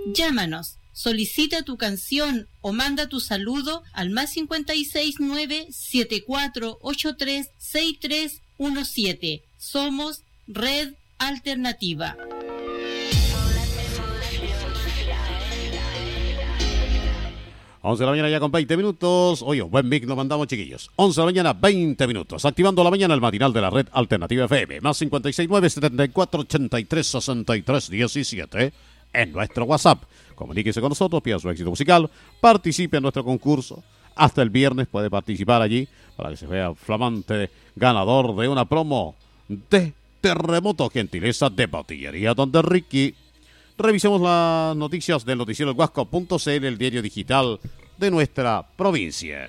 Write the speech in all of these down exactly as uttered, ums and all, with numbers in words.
Llámanos, solicita tu canción o manda tu saludo al más cincuenta y seis nueve siete cuatro ocho tres seis tres uno siete. Somos Red Alternativa. once de la mañana ya con veinte minutos. Oye, buen mic nos mandamos, chiquillos. once de la mañana, veinte minutos. Activando la mañana el matinal de la Red Alternativa F M. Más cincuenta y seis nueve setenta y cuatro ochenta y tres sesenta y tres diecisiete en nuestro WhatsApp. Comuníquese con nosotros, pida su éxito musical, participe en nuestro concurso. Hasta el viernes puede participar allí para que se vea flamante ganador de una promo de Terremoto, gentileza de Botillería Donde Ricky. Revisemos las noticias del noticiero el Huasco punto c l, el diario digital de nuestra provincia.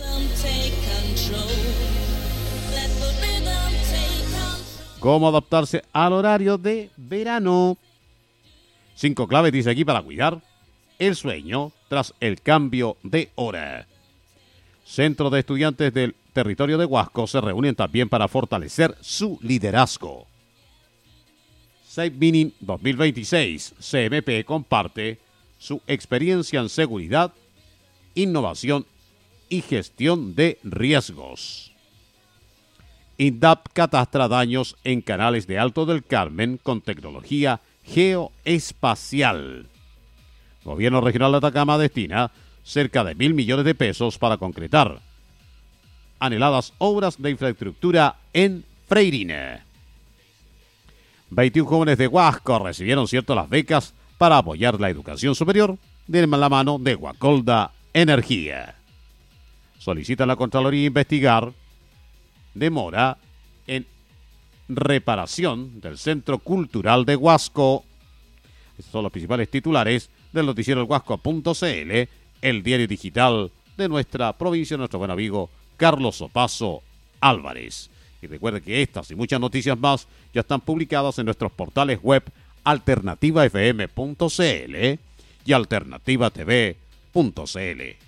¿Cómo adaptarse al horario de verano? Cinco claves, dice aquí, para cuidar el sueño tras el cambio de hora. Centros de estudiantes del territorio de Huasco se reúnen también para fortalecer su liderazgo. Safe Mining dos mil veintiséis, C M P comparte su experiencia en seguridad, innovación y gestión de riesgos. INDAP catastra daños en canales de Alto del Carmen con tecnología geoespacial. Gobierno Regional de Atacama destina cerca de mil millones de pesos para concretar anheladas obras de infraestructura en Freirina. veintiún jóvenes de Huasco recibieron ciertas las becas para apoyar la educación superior de la mano de Guacolda Energía. Solicita la Contraloría investigar demora en reparación del Centro Cultural de Huasco. Estos son los principales titulares del noticiero el Huasco punto c l, el diario digital de nuestra provincia, nuestro buen amigo Carlos Opaso Álvarez. Y recuerde que estas y muchas noticias más ya están publicadas en nuestros portales web alternativa f m punto c l y alternativa t v punto c l.